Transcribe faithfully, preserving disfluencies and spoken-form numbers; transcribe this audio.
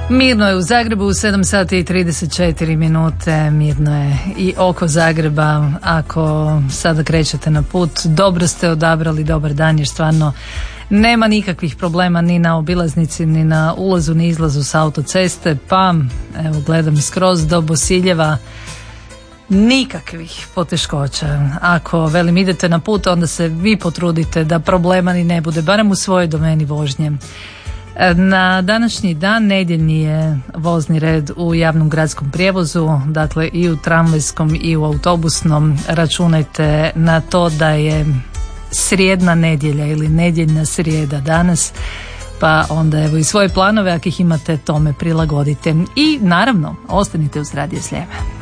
Mirno je u Zagrebu u sedam sati i trideset četiri minute, mirno je i oko Zagreba. Ako sada krećete na put, dobro ste odabrali dobar dan jer stvarno nema nikakvih problema ni na obilaznici, ni na ulazu, ni izlazu s autoceste, pa evo gledam skroz do Bosiljeva, nikakvih poteškoća. Ako velim idete na put, onda se vi potrudite da problema ni ne bude, barem u svojoj domeni vožnje. Na današnji dan nedjeljni je vozni red u javnom gradskom prijevozu, dakle i u tramvajskom i u autobusnom. Računajte na to da je srijedna nedjelja ili nedjeljna srijeda danas, pa onda evo i svoje planove ako ih imate tome prilagodite i naravno ostanite uz Radio Sljeme.